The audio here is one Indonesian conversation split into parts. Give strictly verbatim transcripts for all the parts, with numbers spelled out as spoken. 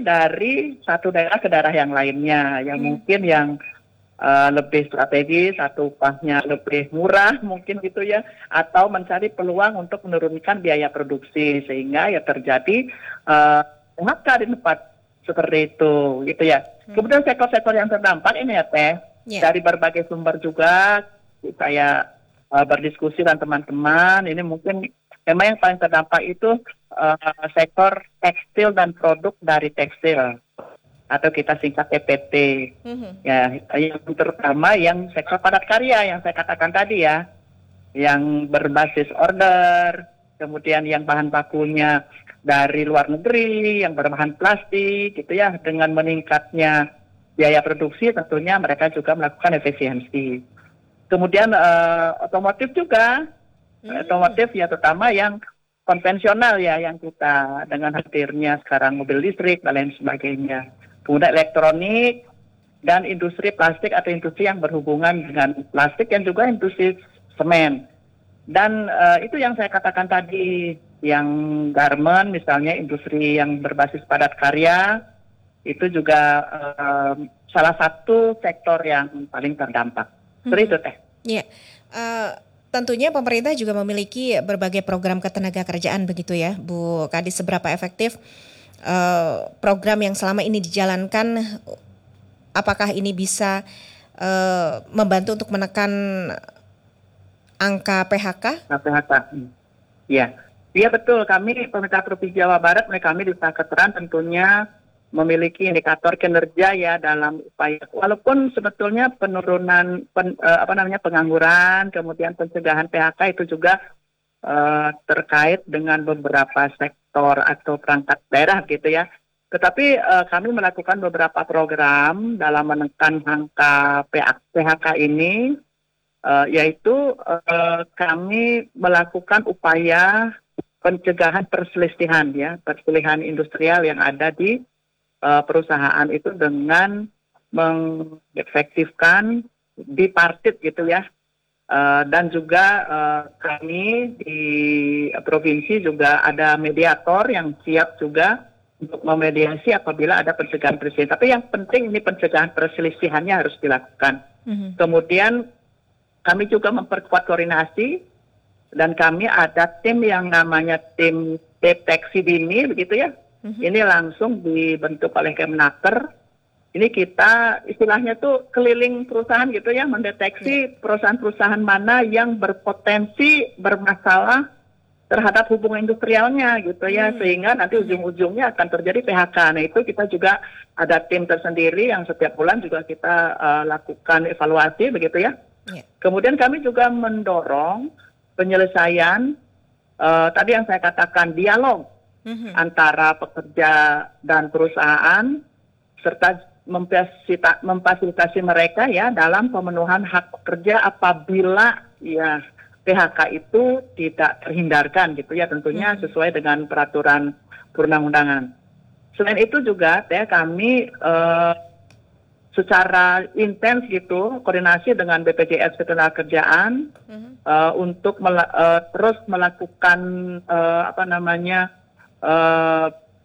dari satu daerah ke daerah yang lainnya, yang Hmm. mungkin yang uh, lebih strategis atau upahnya lebih murah mungkin gitu ya, atau mencari peluang untuk menurunkan biaya produksi sehingga ya terjadi uh, P H K di tempat seperti itu gitu ya. Hmm. Kemudian sektor-sektor yang terdampak ini ya Teh, Ya. dari berbagai sumber juga saya uh, berdiskusi dengan teman-teman, ini mungkin memang yang paling terdampak itu uh, sektor tekstil dan produk dari tekstil atau kita singkat T P T. Mhm. Ya, yang terutama yang sektor padat karya yang saya katakan tadi ya, yang berbasis order, kemudian yang bahan bakunya dari luar negeri, yang berbahan plastik gitu ya, dengan meningkatnya biaya produksi tentunya mereka juga melakukan efisiensi. Kemudian uh, otomotif juga, Hmm. otomotif ya terutama yang konvensional ya, yang kita dengan hadirnya sekarang mobil listrik dan lain sebagainya. Kemudian elektronik dan industri plastik atau industri yang berhubungan dengan plastik yang juga industri semen. Dan uh, itu yang saya katakan tadi, yang garment misalnya industri yang berbasis padat karya, itu juga uh, salah satu sektor yang paling terdampak. Seperti itu Teh. Ya, uh, tentunya pemerintah juga memiliki berbagai program ketenagakerjaan begitu ya, Bu Kadis. Seberapa efektif uh, program yang selama ini dijalankan? Apakah ini bisa uh, membantu untuk menekan angka P H K? P H K, ya, iya betul. Kami pemerintah Provinsi Jawa Barat, kami di Paketeran tentunya memiliki indikator kinerja ya dalam upaya. Walaupun sebetulnya penurunan pen, uh, apa namanya pengangguran, kemudian pencegahan P H K itu juga uh, terkait dengan beberapa sektor atau perangkat daerah gitu ya. Tetapi uh, kami melakukan beberapa program dalam menekan angka P H K ini, uh, yaitu uh, kami melakukan upaya pencegahan perselisihan ya, perselisihan industrial yang ada di uh, perusahaan itu dengan mengefektifkan bipartit gitu ya. Uh, dan juga uh, kami di provinsi juga ada mediator yang siap juga untuk memediasi apabila ada pencegahan perselisihan. Tapi yang penting ini pencegahan perselisihannya harus dilakukan. Mm-hmm. Kemudian kami juga memperkuat koordinasi dan kami ada tim yang namanya tim deteksi dini begitu ya. Mm-hmm. Ini langsung dibentuk oleh Kemnaker. Ini kita istilahnya tuh keliling perusahaan gitu ya, mendeteksi perusahaan-perusahaan mana yang berpotensi bermasalah terhadap hubungan industrialnya gitu ya, hmm. sehingga nanti ujung-ujungnya akan terjadi P H K. Nah itu kita juga ada tim tersendiri yang setiap bulan juga kita uh, lakukan evaluasi begitu ya. Yeah. Kemudian kami juga mendorong penyelesaian uh, tadi yang saya katakan dialog mm-hmm. antara pekerja dan perusahaan serta memfasilitasi mereka ya dalam pemenuhan hak pekerja apabila ya P H K itu tidak terhindarkan gitu ya, tentunya sesuai dengan peraturan perundang-undangan. Selain itu juga ya kami eh, secara intens gitu koordinasi dengan B P J S Ketenagakerjaan uh-huh. eh, untuk mela- eh, terus melakukan eh, apa namanya eh,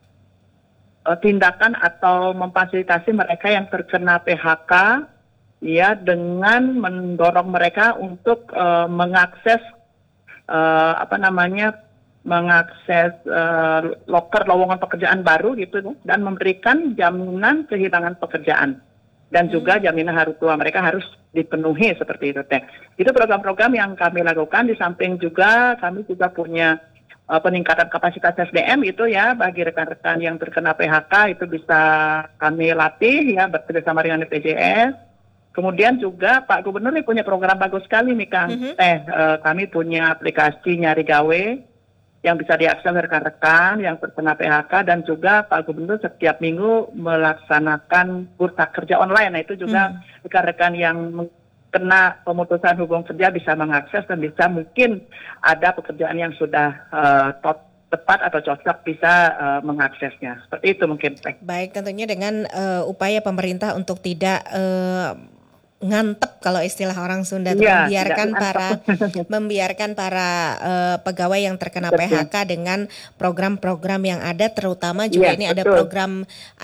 tindakan atau memfasilitasi mereka yang terkena P H K ya dengan mendorong mereka untuk uh, mengakses uh, apa namanya mengakses uh, loker lowongan pekerjaan baru gitu dan memberikan jaminan kehilangan pekerjaan dan juga jaminan hari tua mereka harus dipenuhi seperti itu teh. Itu program-program yang kami lakukan. Di samping juga kami juga punya uh, peningkatan kapasitas S D M gitu ya bagi rekan-rekan yang terkena P H K itu bisa kami latih ya bekerjasama dengan B P J S. Kemudian juga Pak Gubernur ini punya program bagus sekali nih Kang. Mm-hmm. Eh, uh, kami punya aplikasi Nyari Gawe yang bisa diakses rekan-rekan yang terkena P H K dan juga Pak Gubernur setiap minggu melaksanakan bursa kerja online. Nah itu juga mm-hmm. rekan-rekan yang kena pemutusan hubungan kerja bisa mengakses dan bisa mungkin ada pekerjaan yang sudah uh, tot tepat atau cocok bisa uh, mengaksesnya. Seperti itu mungkin. Baik, tentunya dengan uh, upaya pemerintah untuk tidak uh, ngantep kalau istilah orang Sunda ya, membiarkan para membiarkan para uh, pegawai yang terkena betul. P H K dengan program-program yang ada terutama juga ya, ini betul. Ada program